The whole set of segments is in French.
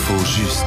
L'info juste.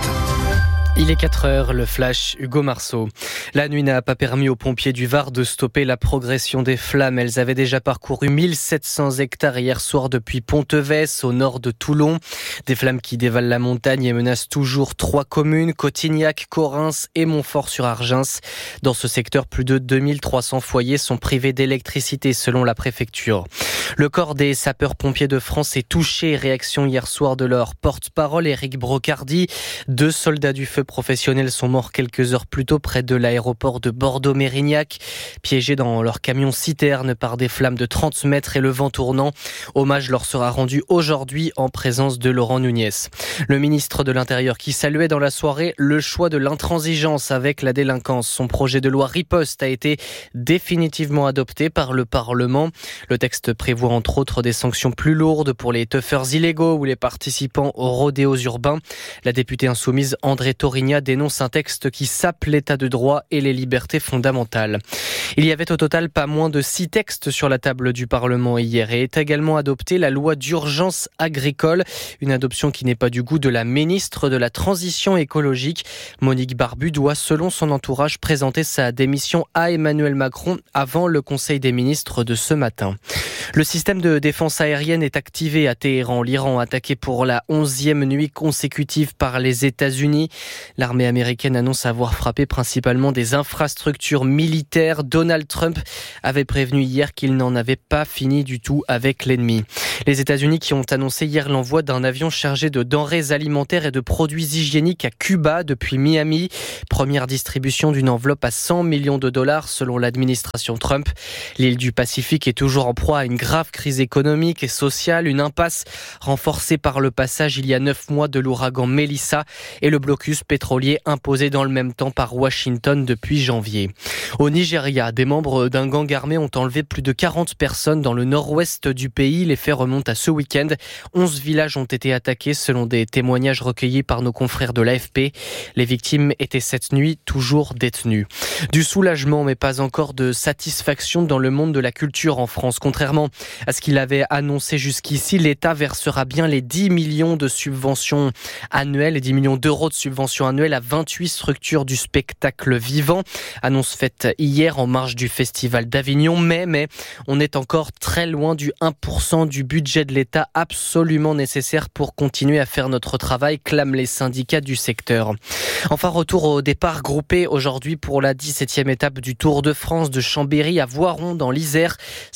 Il est 4h, le flash, Hugo Marceau. La nuit n'a pas permis aux pompiers du Var de stopper la progression des flammes. Elles avaient déjà parcouru 1700 hectares hier soir depuis Pontevès, au nord de Toulon. Des flammes qui dévalent la montagne et menacent toujours 3 communes, Cotignac, Correns et Montfort-sur-Argens. Dans ce secteur, plus de 2300 foyers sont privés d'électricité selon la préfecture. Le corps des sapeurs-pompiers de France est touché. Réaction hier soir de leur porte-parole, Éric Brocardi. 2 soldats du feu professionnels sont morts quelques heures plus tôt près de l'aéroport de Bordeaux-Mérignac, piégés dans leur camion-citerne par des flammes de 30 mètres et le vent tournant. Hommage leur sera rendu aujourd'hui en présence de Laurent Nunez. Le ministre de l'Intérieur qui saluait dans la soirée le choix de l'intransigeance avec la délinquance. Son projet de loi riposte a été définitivement adopté par le Parlement. Le texte prévoit entre autres des sanctions plus lourdes pour les teufeurs illégaux ou les participants aux rodéos urbains. La députée insoumise André Torigna dénonce un texte qui sape l'état de droit et les libertés fondamentales. Il y avait au total pas moins de 6 textes sur la table du Parlement hier et est également adoptée la loi d'urgence agricole, une adoption qui n'est pas du goût de la ministre de la Transition écologique. Monique Barbu doit, selon son entourage, présenter sa démission à Emmanuel Macron avant le Conseil des ministres de ce matin. Le système de défense aérienne est activé à Téhéran. L'Iran attaqué pour la 11e nuit consécutive par les États-Unis. L'armée américaine annonce avoir frappé principalement des infrastructures militaires. Donald Trump avait prévenu hier qu'il n'en avait pas fini du tout avec l'ennemi. Les États-Unis qui ont annoncé hier l'envoi d'un avion chargé de denrées alimentaires et de produits hygiéniques à Cuba depuis Miami. Première distribution d'une enveloppe à $100 millions selon l'administration Trump. L'île du Pacifique est toujours en proie à une grave crise économique et sociale, une impasse renforcée par le passage il y a 9 mois de l'ouragan Melissa et le blocus pétrolier imposé dans le même temps par Washington depuis janvier. Au Nigeria, des membres d'un gang armé ont enlevé plus de 40 personnes dans le nord-ouest du pays. Les faits remontent à ce week-end. 11 villages ont été attaqués selon des témoignages recueillis par nos confrères de l'AFP. Les victimes étaient cette nuit toujours détenues. Du soulagement mais pas encore de satisfaction dans le monde de la culture en France. Contrairement à ce qu'il avait annoncé jusqu'ici, l'État versera bien les 10 millions de subventions annuelles, les 10 millions d'euros de subventions annuelles à 28 structures du spectacle vivant. Annonce faite hier en marge du Festival d'Avignon, mais on est encore très loin du 1% du budget de l'État absolument nécessaire pour continuer à faire notre travail, clament les syndicats du secteur. Enfin, retour au départ groupé aujourd'hui pour la 17e étape du Tour de France de Chambéry à Voiron dans l'Isère.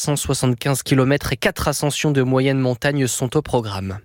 175 km et 4 ascensions de moyenne montagne sont au programme.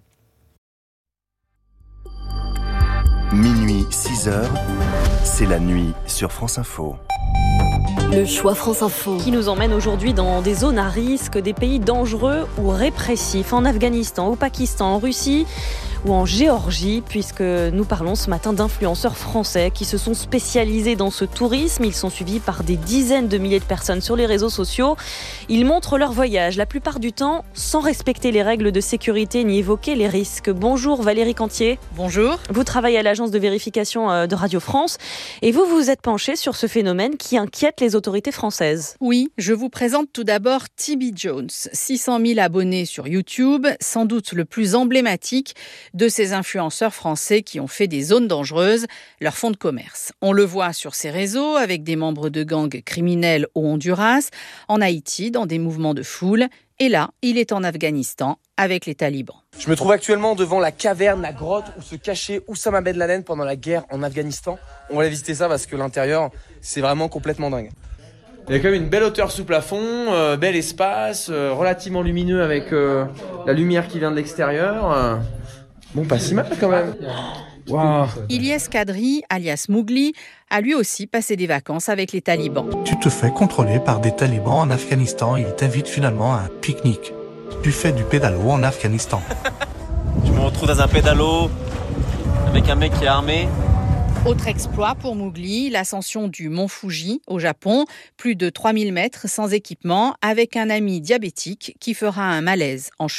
Minuit 6h, c'est la nuit sur France Info. Le choix France Info qui nous emmène aujourd'hui dans des zones à risque, des pays dangereux ou répressifs, en Afghanistan, au Pakistan, en Russie ou en Géorgie, puisque nous parlons ce matin d'influenceurs français qui se sont spécialisés dans ce tourisme. Ils sont suivis par des dizaines de milliers de personnes sur les réseaux sociaux. Ils montrent leur voyage, la plupart du temps sans respecter les règles de sécurité ni évoquer les risques. Bonjour Valérie Cantier. Bonjour. Vous travaillez à l'agence de vérification de Radio France et vous vous êtes penché sur ce phénomène qui inquiète les autorités françaises. Oui, je vous présente tout d'abord TB Jones, 600 000 abonnés sur YouTube, sans doute le plus emblématique de ces influenceurs français qui ont fait des zones dangereuses leur fonds de commerce. On le voit sur ces réseaux avec des membres de gangs criminels au Honduras, en Haïti dans des mouvements de foule, et là, il est en Afghanistan avec les talibans. Je me trouve actuellement devant la caverne, la grotte où se cachait Oussama Ben Laden pendant la guerre en Afghanistan. On va aller visiter ça parce que l'intérieur, c'est vraiment complètement dingue. Il y a quand même une belle hauteur sous plafond, bel espace, relativement lumineux avec la lumière qui vient de l'extérieur. Bon, pas si mal quand même. Wow. Ilyes Kadri, alias Mowgli, a lui aussi passé des vacances avec les talibans. Tu te fais contrôler par des talibans en Afghanistan et ils t'invitent finalement à un pique-nique. Tu fais du pédalo en Afghanistan. Je me retrouve dans un pédalo avec un mec qui est armé. Autre exploit pour Mowgli, l'ascension du mont Fuji au Japon, plus de 3000 mètres sans équipement, avec un ami diabétique qui fera un malaise en chemin.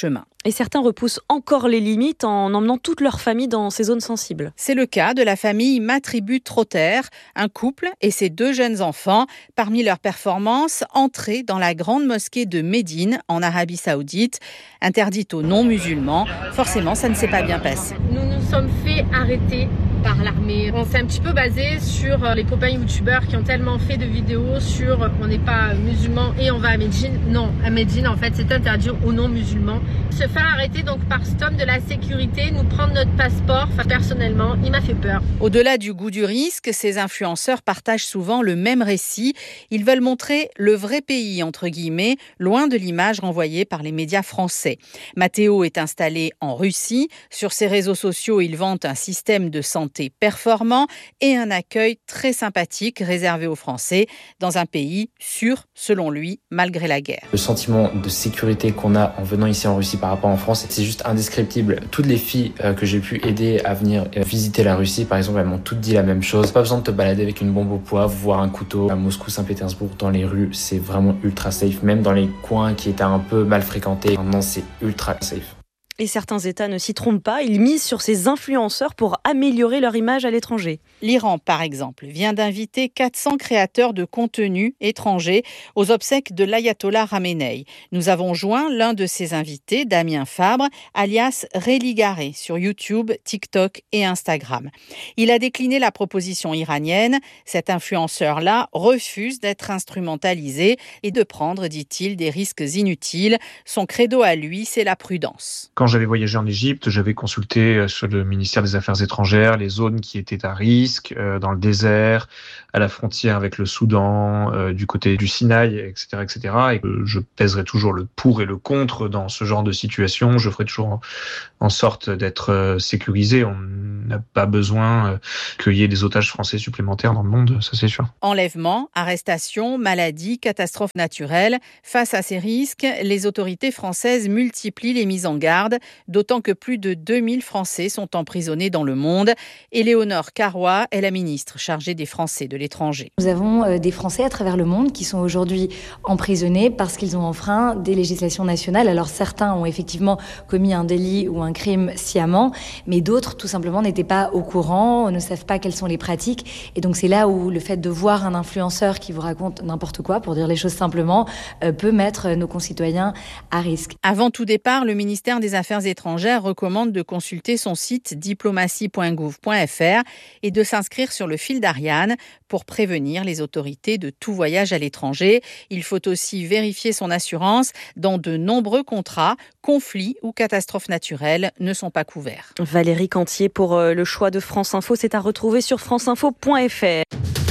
Et certains repoussent encore les limites en emmenant toute leur famille dans ces zones sensibles. C'est le cas de la famille Matribu-Trotter, un couple et ses 2 jeunes enfants. Parmi leurs performances, entrer dans la grande mosquée de Médine, en Arabie Saoudite, interdite aux non-musulmans. Forcément, ça ne s'est pas bien passé. Nous nous sommes fait arrêter par l'armée. On s'est un petit peu basé sur les copains youtubeurs qui ont tellement fait de vidéos sur on n'est pas musulman et on va à Médine. Non, à Médine, en fait, c'est interdit aux non-musulmans. Se faire arrêter donc par cet homme de la sécurité, nous prendre notre passeport, personnellement, il m'a fait peur. Au-delà du goût du risque, ces influenceurs partagent souvent le même récit. Ils veulent montrer le vrai pays, entre guillemets, loin de l'image renvoyée par les médias français. Matteo est installé en Russie. Sur ses réseaux sociaux, il vante un système de santé performant et un accueil très sympathique réservé aux Français dans un pays sûr, selon lui, malgré la guerre. Le sentiment de sécurité qu'on a en venant ici en Russie par rapport en France, c'est juste indescriptible. Toutes les filles que j'ai pu aider à venir visiter la Russie, par exemple, elles m'ont toutes dit la même chose. Pas besoin de te balader avec une bombe au poivre, voir un couteau. À Moscou, Saint-Pétersbourg, dans les rues, c'est vraiment ultra safe. Même dans les coins qui étaient un peu mal fréquentés, maintenant c'est ultra safe. Et certains États ne s'y trompent pas, ils misent sur ces influenceurs pour améliorer leur image à l'étranger. L'Iran, par exemple, vient d'inviter 400 créateurs de contenu étrangers aux obsèques de l'ayatollah Khamenei. Nous avons joint l'un de ces invités, Damien Fabre, alias Religaré, sur YouTube, TikTok et Instagram. Il a décliné la proposition iranienne. Cet influenceur-là refuse d'être instrumentalisé et de prendre, dit-il, des risques inutiles. Son credo à lui, c'est la prudence. Quand j'avais voyagé en Égypte, j'avais consulté sur le ministère des Affaires étrangères les zones qui étaient à risque, dans le désert, à la frontière avec le Soudan, du côté du Sinaï, etc., etc. Et je pèserai toujours le pour et le contre dans ce genre de situation. Je ferai toujours en sorte d'être sécurisé. On n'a pas besoin qu'il y ait des otages français supplémentaires dans le monde, ça c'est sûr. Enlèvement, arrestation, maladie, catastrophes naturelles. Face à ces risques, les autorités françaises multiplient les mises en garde, d'autant que plus de 2000 Français sont emprisonnés dans le monde. Éléonore Carrois est la ministre chargée des Français de l'étranger. Nous avons des Français à travers le monde qui sont aujourd'hui emprisonnés parce qu'ils ont enfreint des législations nationales. Alors certains ont effectivement commis un délit ou un crime sciemment, mais d'autres tout simplement n'étaient pas au courant, ne savent pas quelles sont les pratiques. Et donc c'est là où le fait de voir un influenceur qui vous raconte n'importe quoi, pour dire les choses simplement, peut mettre nos concitoyens à risque. Avant tout départ, le ministère des Affaires étrangères recommande de consulter son site diplomatie.gouv.fr et de s'inscrire sur le fil d'Ariane pour prévenir les autorités de tout voyage à l'étranger. Il faut aussi vérifier son assurance. Dans de nombreux contrats, conflits ou catastrophes naturelles ne sont pas couverts. Valérie Cantier pour le choix de France Info, c'est à retrouver sur franceinfo.fr.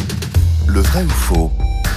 Le vrai ou faux ?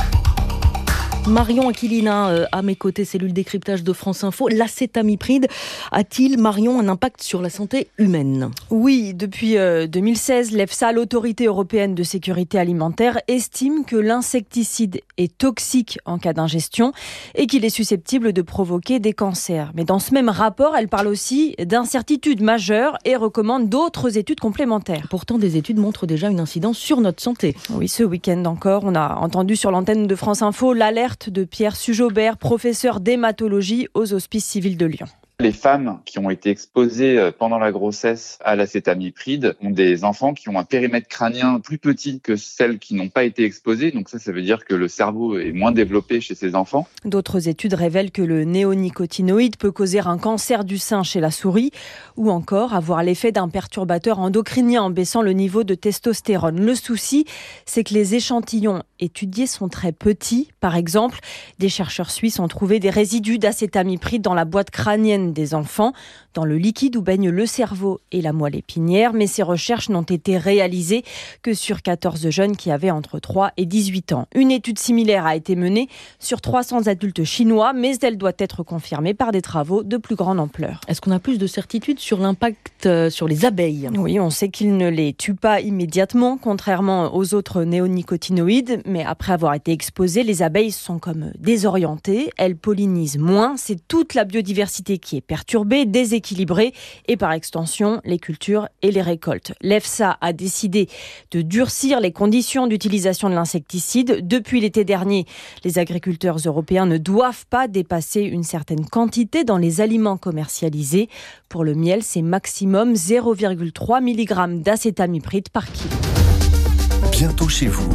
Marion Aquilina, à mes côtés, cellule décryptage de France Info. L'acétamipride a-t-il, Marion, un impact sur la santé humaine ? Oui, depuis 2016, l'EFSA, l'Autorité européenne de sécurité alimentaire, estime que l'insecticide est toxique en cas d'ingestion et qu'il est susceptible de provoquer des cancers. Mais dans ce même rapport, elle parle aussi d'incertitudes majeures et recommande d'autres études complémentaires. Pourtant, des études montrent déjà une incidence sur notre santé. Oui, ce week-end encore, on a entendu sur l'antenne de France Info l'alerte de Pierre Sujaubert, professeur d'hématologie aux Hospices civils de Lyon. Les femmes qui ont été exposées pendant la grossesse à l'acétamipride ont des enfants qui ont un périmètre crânien plus petit que celles qui n'ont pas été exposées. Donc ça veut dire que le cerveau est moins développé chez ces enfants. D'autres études révèlent que le néonicotinoïde peut causer un cancer du sein chez la souris ou encore avoir l'effet d'un perturbateur endocrinien en baissant le niveau de testostérone. Le souci, c'est que les échantillons étudiés sont très petits. Par exemple, des chercheurs suisses ont trouvé des résidus d'acétamipride dans la boîte crânienne des enfants, dans le liquide où baigne le cerveau et la moelle épinière, mais ces recherches n'ont été réalisées que sur 14 jeunes qui avaient entre 3 et 18 ans. Une étude similaire a été menée sur 300 adultes chinois, mais elle doit être confirmée par des travaux de plus grande ampleur. Est-ce qu'on a plus de certitude sur l'impact sur les abeilles ? Oui, on sait qu'il ne les tue pas immédiatement, contrairement aux autres néonicotinoïdes, mais après avoir été exposées, les abeilles sont comme désorientées, elles pollinisent moins, c'est toute la biodiversité qui l'appétit est perturbé, déséquilibré et par extension les cultures et les récoltes. L'EFSA a décidé de durcir les conditions d'utilisation de l'insecticide. Depuis l'été dernier, les agriculteurs européens ne doivent pas dépasser une certaine quantité dans les aliments commercialisés. Pour le miel, c'est maximum 0,3 mg d'acétamipride par kilo. Bientôt chez vous.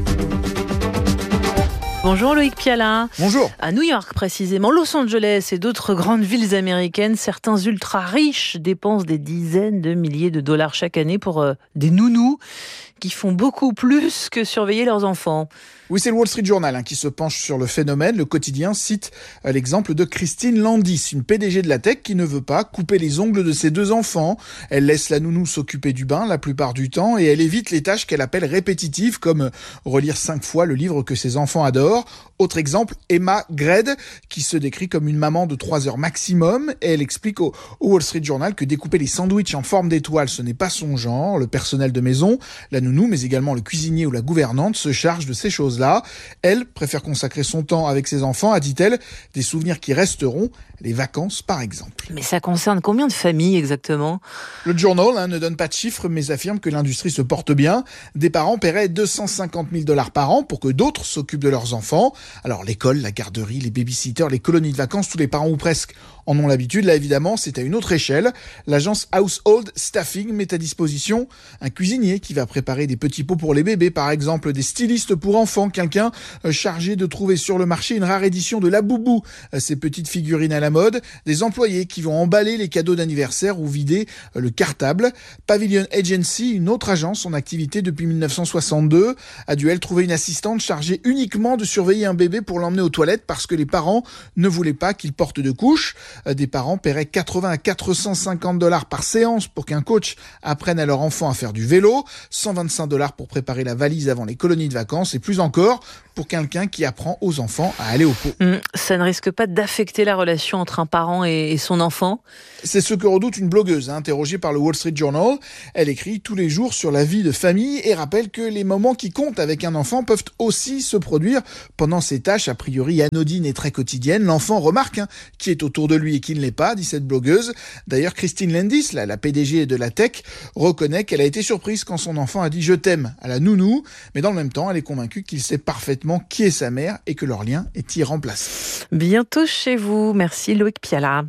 Bonjour Loïc Piala. Bonjour. À New York précisément, Los Angeles et d'autres grandes villes américaines, certains ultra riches dépensent des dizaines de milliers de dollars chaque année pour des nounous qui font beaucoup plus que surveiller leurs enfants. Oui, c'est le Wall Street Journal qui se penche sur le phénomène. Le quotidien cite l'exemple de Christine Landis, une PDG de la tech qui ne veut pas couper les ongles de ses 2 enfants. Elle laisse la nounou s'occuper du bain la plupart du temps et elle évite les tâches qu'elle appelle répétitives comme relire 5 fois le livre que ses enfants adorent. Autre exemple, Emma Gred, qui se décrit comme une maman de 3 heures maximum. Et elle explique au Wall Street Journal que découper les sandwichs en forme d'étoile, ce n'est pas son genre. Le personnel de maison, la nounou, mais également le cuisinier ou la gouvernante se charge de ces choses-là. Elle préfère consacrer son temps avec ses enfants, a dit-elle, des souvenirs qui resteront, les vacances par exemple. Mais ça concerne combien de familles exactement ? Le Journal ne donne pas de chiffres, mais affirme que l'industrie se porte bien. Des parents paieraient $250 000 par an pour que d'autres s'occupent de leurs enfants. Alors l'école, la garderie, les babysitters, les colonies de vacances, tous les parents ou presque en ont l'habitude. Là évidemment, c'est à une autre échelle. L'agence Household Staffing met à disposition un cuisinier qui va préparer des petits pots pour les bébés, par exemple des stylistes pour enfants, quelqu'un chargé de trouver sur le marché une rare édition de la Boubou, ces petites figurines à la mode, des employés qui vont emballer les cadeaux d'anniversaire ou vider le cartable. Pavilion Agency, une autre agence en activité depuis 1962, a dû elle trouver une assistante chargée uniquement de surveiller un bébé pour l'emmener aux toilettes parce que les parents ne voulaient pas qu'il porte de couche. Des parents paieraient 80 à 450 $ par séance pour qu'un coach apprenne à leur enfant à faire du vélo, 125 $ pour préparer la valise avant les colonies de vacances et plus encore pour quelqu'un qui apprend aux enfants à aller au pot. Ça ne risque pas d'affecter la relation entre un parent et son enfant ? C'est ce que redoute une blogueuse interrogée par le Wall Street Journal. Elle écrit tous les jours sur la vie de famille et rappelle que les moments qui comptent avec un enfant peuvent aussi se produire pendant ces tâches a priori anodines et très quotidiennes. L'enfant remarque qui est autour de lui et qui ne l'est pas, dit cette blogueuse. D'ailleurs, Christine Landis, la PDG de la tech, reconnaît qu'elle a été surprise quand son enfant a dit « je t'aime » à la nounou, mais dans le même temps, elle est convaincue qu'il sait parfaitement qui est sa mère et que leur lien est irremplaçable. Bientôt chez vous. Merci Loïc Piala.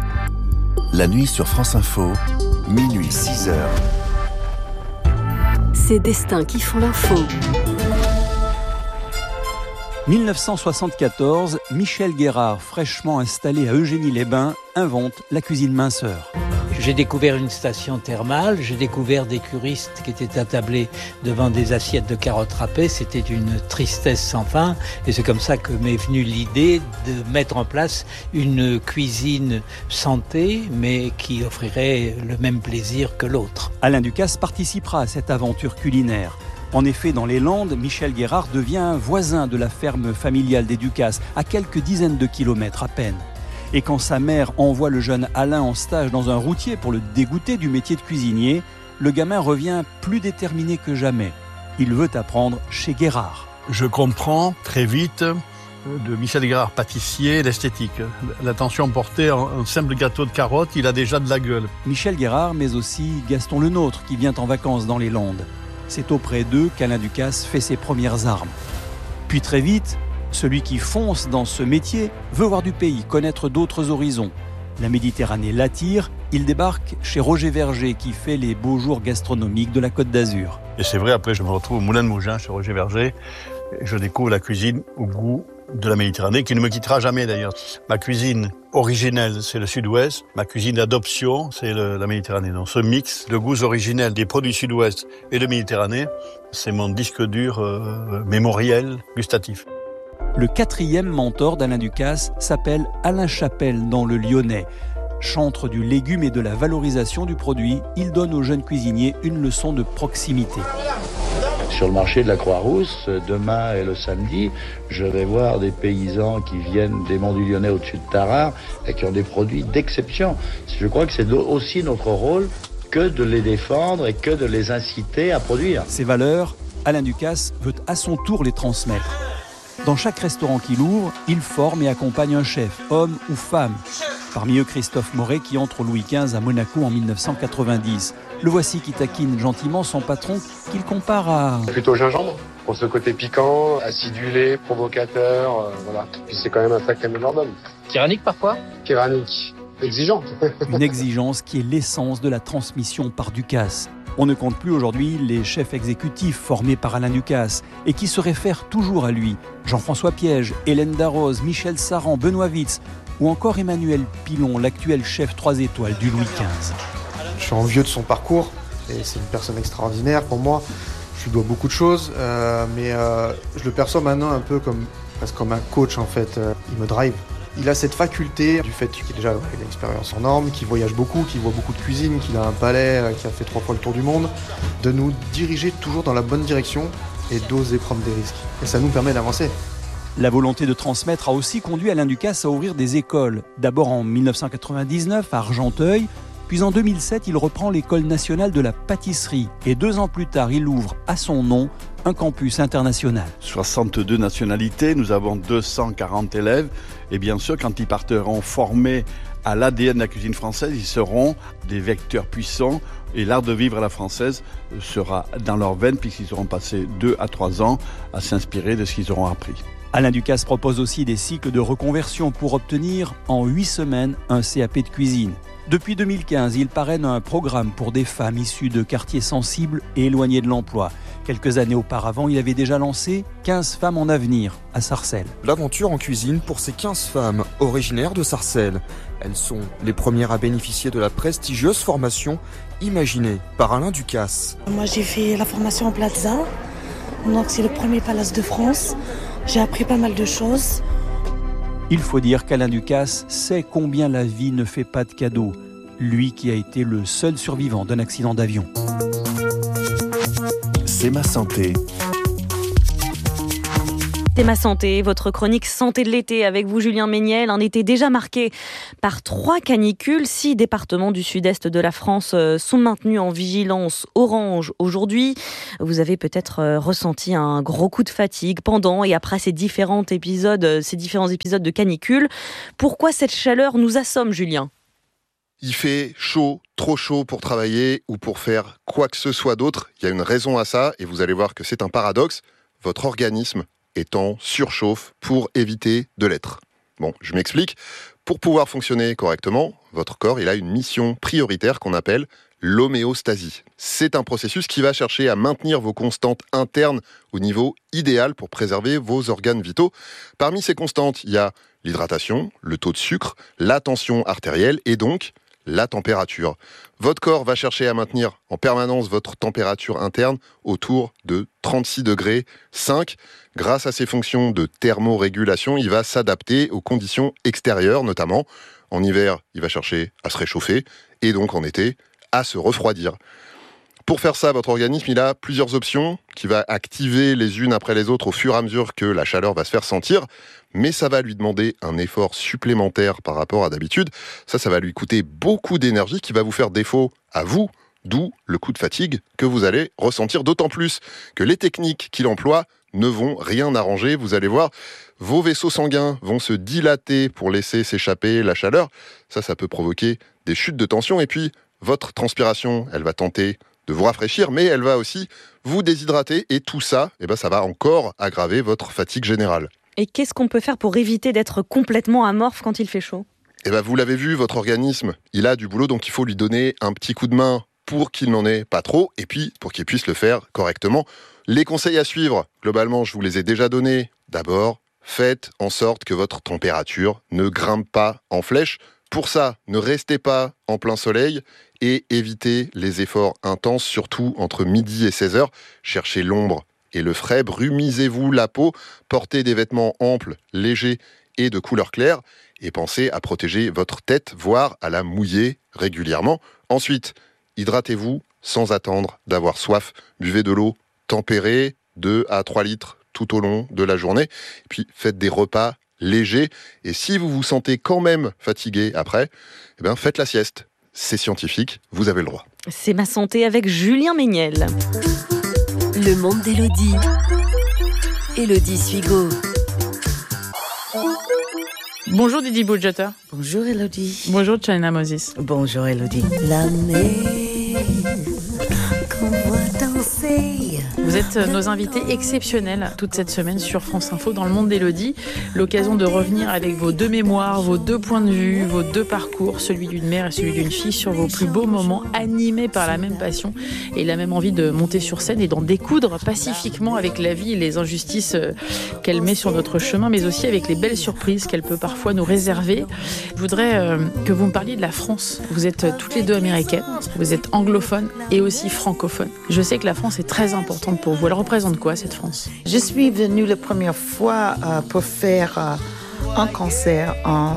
La nuit sur France Info, minuit 6h. Ces destins qui font l'info. 1974, Michel Guérard, fraîchement installé à Eugénie-les-Bains, invente la cuisine minceur. J'ai découvert une station thermale, j'ai découvert des curistes qui étaient attablés devant des assiettes de carottes râpées. C'était une tristesse sans fin et c'est comme ça que m'est venue l'idée de mettre en place une cuisine santé mais qui offrirait le même plaisir que l'autre. Alain Ducasse participera à cette aventure culinaire. En effet, dans les Landes, Michel Guérard devient voisin de la ferme familiale des Ducasse, à quelques dizaines de kilomètres à peine. Et quand sa mère envoie le jeune Alain en stage dans un routier pour le dégoûter du métier de cuisinier, le gamin revient plus déterminé que jamais. Il veut apprendre chez Guérard. Je comprends très vite de Michel Guérard, pâtissier, l'esthétique. L'attention portée à un simple gâteau de carottes, il a déjà de la gueule. Michel Guérard, mais aussi Gaston Lenôtre, qui vient en vacances dans les Landes. C'est auprès d'eux qu'Alain Ducasse fait ses premières armes. Puis très vite, celui qui fonce dans ce métier veut voir du pays, connaître d'autres horizons. La Méditerranée l'attire, il débarque chez Roger Verger qui fait les beaux jours gastronomiques de la Côte d'Azur. Et c'est vrai, après je me retrouve au Moulin de Mougins chez Roger Verger et je découvre la cuisine au goût de la Méditerranée qui ne me quittera jamais d'ailleurs. Ma cuisine originelle, c'est le Sud-Ouest. Ma cuisine d'adoption, c'est la Méditerranée. Donc ce mix de goûts originels des produits Sud-Ouest et de Méditerranée, c'est mon disque dur mémoriel gustatif. Le 4e mentor d'Alain Ducasse s'appelle Alain Chapelle dans le Lyonnais. Chantre du légume et de la valorisation du produit, il donne aux jeunes cuisiniers une leçon de proximité. Sur le marché de la Croix-Rousse, demain et le samedi, je vais voir des paysans qui viennent des Monts du Lyonnais au-dessus de Tarare et qui ont des produits d'exception. Je crois que c'est aussi notre rôle que de les défendre et que de les inciter à produire. Ces valeurs, Alain Ducasse veut à son tour les transmettre. Dans chaque restaurant qu'il ouvre, il forme et accompagne un chef, homme ou femme. Parmi eux, Christophe Moret qui entre au Louis XV à Monaco en 1990. Le voici qui taquine gentiment son patron qu'il compare à... Plutôt gingembre, pour ce côté piquant, acidulé, provocateur, voilà. Puis c'est quand même un sacré majordome. Tyrannique parfois ? Tyrannique, exigeant. Une exigence qui est l'essence de la transmission par Ducasse. On ne compte plus aujourd'hui les chefs exécutifs formés par Alain Ducasse et qui se réfèrent toujours à lui. Jean-François Piège, Hélène Darroze, Michel Saran, Benoît Witz ou encore Emmanuel Pilon, l'actuel chef 3 étoiles du Louis XV. Je suis envieux de son parcours et c'est une personne extraordinaire pour moi. Je lui dois beaucoup de choses, mais je le perçois maintenant un peu presque comme un coach en fait. Il me drive. Il a cette faculté du fait qu'il a déjà une expérience en normes, qu'il voyage beaucoup, qu'il voit beaucoup de cuisine, qu'il a un palais qui a fait 3 fois le tour du monde, de nous diriger toujours dans la bonne direction et d'oser prendre des risques. Et ça nous permet d'avancer. La volonté de transmettre a aussi conduit Alain Ducasse à ouvrir des écoles. D'abord en 1999 à Argenteuil, puis en 2007 il reprend l'école nationale de la pâtisserie et 2 ans plus tard il ouvre à son nom un campus international. 62 nationalités, nous avons 240 élèves et bien sûr quand ils partiront formés à l'ADN de la cuisine française, ils seront des vecteurs puissants et l'art de vivre à la française sera dans leurs veines puisqu'ils auront passé 2 à 3 ans à s'inspirer de ce qu'ils auront appris. Alain Ducasse propose aussi des cycles de reconversion pour obtenir en 8 semaines un CAP de cuisine. Depuis 2015, il parraine un programme pour des femmes issues de quartiers sensibles et éloignés de l'emploi. Quelques années auparavant, il avait déjà lancé 15 femmes en avenir à Sarcelles. L'aventure en cuisine pour ces 15 femmes originaires de Sarcelles. Elles sont les premières à bénéficier de la prestigieuse formation imaginée par Alain Ducasse. Moi j'ai fait la formation en Plaza, donc c'est le premier palace de France. J'ai appris pas mal de choses. Il faut dire qu'Alain Ducasse sait combien la vie ne fait pas de cadeaux. Lui qui a été le seul survivant d'un accident d'avion. C'est ma santé. C'est ma santé, votre chronique santé de l'été avec vous Julien Méniel. Un été déjà marqué par 3 canicules. 6 départements du sud-est de la France sont maintenus en vigilance orange aujourd'hui. Vous avez peut-être ressenti un gros coup de fatigue pendant et après ces différents épisodes de canicule. Pourquoi cette chaleur nous assomme, Julien ? Il fait chaud, trop chaud pour travailler ou pour faire quoi que ce soit d'autre. Il y a une raison à ça et vous allez voir que c'est un paradoxe. Votre organisme est en surchauffe pour éviter de l'être. Bon, je m'explique. Pour pouvoir fonctionner correctement, votre corps il a une mission prioritaire qu'on appelle l'homéostasie. C'est un processus qui va chercher à maintenir vos constantes internes au niveau idéal pour préserver vos organes vitaux. Parmi ces constantes, il y a l'hydratation, le taux de sucre, la tension artérielle et donc la température. Votre corps va chercher à maintenir en permanence votre température interne autour de 36 degrés 5. Grâce à ses fonctions de thermorégulation, il va s'adapter aux conditions extérieures, notamment. En hiver, il va chercher à se réchauffer et donc en été, à se refroidir. Pour faire ça, votre organisme, il a plusieurs options qu'il va activer les unes après les autres au fur et à mesure que la chaleur va se faire sentir, mais ça va lui demander un effort supplémentaire par rapport à d'habitude. Ça va lui coûter beaucoup d'énergie qui va vous faire défaut à vous, d'où le coup de fatigue que vous allez ressentir, d'autant plus que les techniques qu'il emploie ne vont rien arranger. Vous allez voir, vos vaisseaux sanguins vont se dilater pour laisser s'échapper la chaleur. Ça peut provoquer des chutes de tension et puis votre transpiration, elle va tenter de vous rafraîchir, mais elle va aussi vous déshydrater et tout ça, ça va encore aggraver votre fatigue générale. Et qu'est-ce qu'on peut faire pour éviter d'être complètement amorphe quand il fait chaud ? Vous l'avez vu, votre organisme, il a du boulot, donc il faut lui donner un petit coup de main pour qu'il n'en ait pas trop, et puis pour qu'il puisse le faire correctement. Les conseils à suivre, globalement, je vous les ai déjà donnés. D'abord, faites en sorte que votre température ne grimpe pas en flèche. Pour ça, ne restez pas en plein soleil et évitez les efforts intenses, surtout entre midi et 16h. Cherchez l'ombre et le frais, brumisez-vous la peau, portez des vêtements amples, légers et de couleur claire et pensez à protéger votre tête, voire à la mouiller régulièrement. Ensuite, hydratez-vous sans attendre d'avoir soif. Buvez de l'eau tempérée, 2 à 3 litres tout au long de la journée. Et puis faites des repas légers. Et si vous vous sentez quand même fatigué après, faites la sieste. C'est scientifique, vous avez le droit. C'est ma santé avec Julien Méniel. Le monde d'Élodie. Élodie Suigo. Bonjour Didi Bridgewater. Bonjour Elodie. Bonjour China Moses. Bonjour Elodie. La mer qu'on voit danser. Vous êtes nos invités exceptionnels toute cette semaine sur France Info dans le monde d'Elodie. L'occasion de revenir avec vos 2 mémoires, vos 2 points de vue, vos 2 parcours, celui d'une mère et celui d'une fille, sur vos plus beaux moments animés par la même passion et la même envie de monter sur scène et d'en découdre pacifiquement avec la vie et les injustices qu'elle met sur notre chemin, mais aussi avec les belles surprises qu'elle peut parfois nous réserver. Je voudrais que vous me parliez de la France. Vous êtes toutes les 2 américaines, vous êtes anglophone et aussi francophone. Je sais que la France est très importante pour vous. Elle représente quoi, cette France ? Je suis venue la première fois pour faire un concert en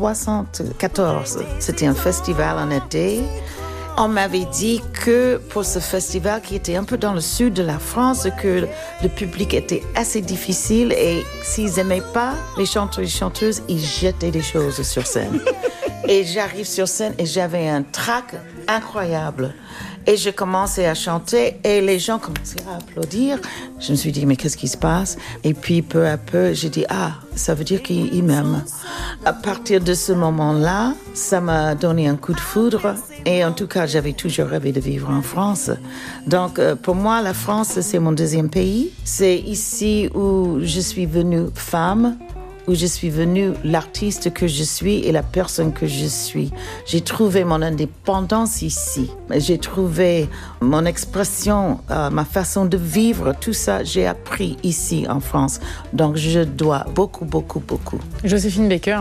1974. C'était un festival en été. On m'avait dit que pour ce festival qui était un peu dans le sud de la France, que le public était assez difficile et s'ils n'aimaient pas les chanteurs et les chanteuses, ils jetaient des choses sur scène. Et j'arrive sur scène et j'avais un trac incroyable. Et je commençais à chanter et les gens commençaient à applaudir. Je me suis dit, mais qu'est-ce qui se passe ? Et puis, peu à peu, j'ai dit, ça veut dire qu'ils m'aiment. À partir de ce moment-là, ça m'a donné un coup de foudre. Et en tout cas, j'avais toujours rêvé de vivre en France. Donc, pour moi, la France, c'est mon 2e pays. C'est ici où je suis venue femme, où je suis venue l'artiste que je suis et la personne que je suis. J'ai trouvé mon indépendance ici. J'ai trouvé mon expression, ma façon de vivre, tout ça, j'ai appris ici en France. Donc je dois beaucoup. Joséphine Baker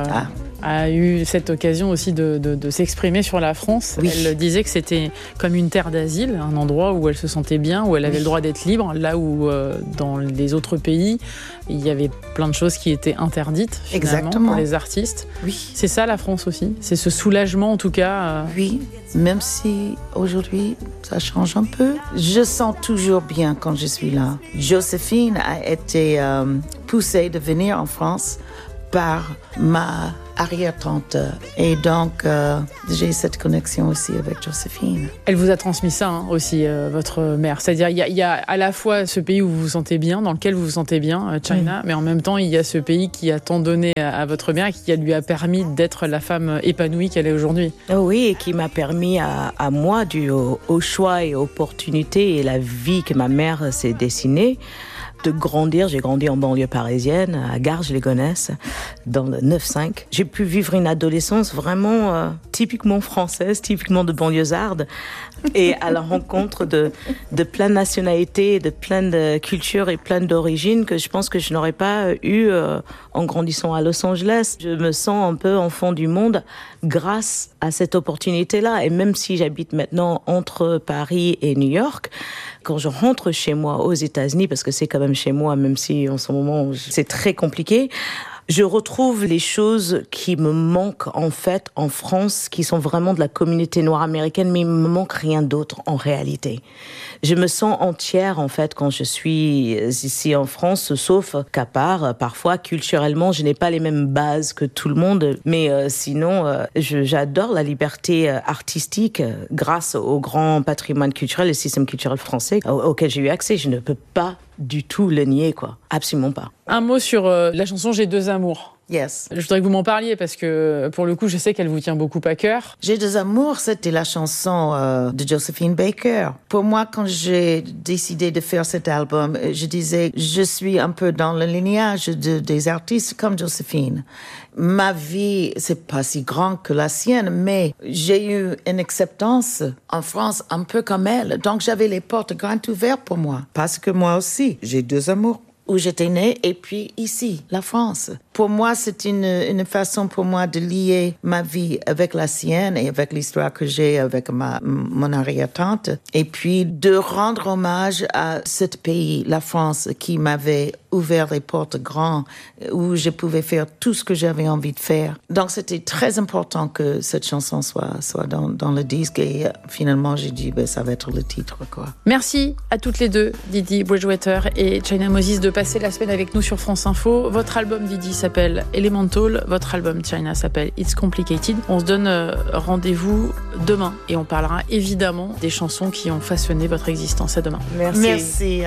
a eu cette occasion aussi de s'exprimer sur la France. Oui. Elle disait que c'était comme une terre d'asile, un endroit où elle se sentait bien, où elle avait le droit d'être libre, là où dans les autres pays, il y avait plein de choses qui étaient interdites finalement pour les artistes. Oui. C'est ça la France aussi ? C'est ce soulagement en tout cas Oui, même si aujourd'hui ça change un peu. Je sens toujours bien quand je suis là. Joséphine a été poussée de venir en France par ma arrière-tante. Et donc, j'ai cette connexion aussi avec Joséphine. Elle vous a transmis ça aussi, votre mère. C'est-à-dire, il y a à la fois ce pays où vous vous sentez bien, dans lequel vous vous sentez bien, China, mais en même temps, il y a ce pays qui a tant donné à votre mère et qui lui a permis d'être la femme épanouie qu'elle est aujourd'hui. Oui, et qui m'a permis à moi, dû au choix et opportunités et la vie que ma mère s'est dessinée, de grandir. J'ai grandi en banlieue parisienne, à Garges-les-Gonesse, dans le 9-5. J'ai pu vivre une adolescence vraiment typiquement française, typiquement de banlieusarde, et à la rencontre de plein de nationalités, de plein de cultures et plein d'origines que je pense que je n'aurais pas eu en grandissant à Los Angeles. Je me sens un peu enfant du monde grâce à cette opportunité-là. Et même si j'habite maintenant entre Paris et New York, quand je rentre chez moi aux États-Unis, parce que c'est quand même chez moi, même si en ce moment c'est très compliqué, je retrouve les choses qui me manquent en fait en France, qui sont vraiment de la communauté noire américaine, mais il me manque rien d'autre en réalité. Je me sens entière en fait quand je suis ici en France, sauf qu'à part, parfois culturellement, je n'ai pas les mêmes bases que tout le monde, mais sinon, j'adore la liberté artistique grâce au grand patrimoine culturel, le système culturel français auquel j'ai eu accès. Je ne peux pas du tout le nier, quoi. Absolument pas. Un mot sur la chanson J'ai 2 amours. Yes. Je voudrais que vous m'en parliez parce que, pour le coup, je sais qu'elle vous tient beaucoup à cœur. J'ai 2 amours, c'était la chanson de Joséphine Baker. Pour moi, quand j'ai décidé de faire cet album, je disais, je suis un peu dans le lignage des artistes comme Joséphine. Ma vie, c'est pas si grand que la sienne, mais j'ai eu une acceptance en France un peu comme elle. Donc, j'avais les portes grandes ouvertes pour moi. Parce que moi aussi, j'ai 2 amours. Où j'étais née, et puis ici, la France. Pour moi, c'est une façon pour moi de lier ma vie avec la sienne et avec l'histoire que j'ai avec mon arrière-tante. Et puis de rendre hommage à ce pays, la France, qui m'avait ouvert les portes grandes, où je pouvais faire tout ce que j'avais envie de faire. Donc c'était très important que cette chanson soit dans le disque. Et finalement, j'ai dit, ça va être le titre, quoi. Merci à toutes les deux, Didi Bridgewater et China Moses, de passer la semaine avec nous sur France Info. Votre album, Didi, s'appelle Elemental. Votre album, China, s'appelle It's Complicated. On se donne rendez-vous demain et on parlera évidemment des chansons qui ont façonné votre existence. À demain. Merci.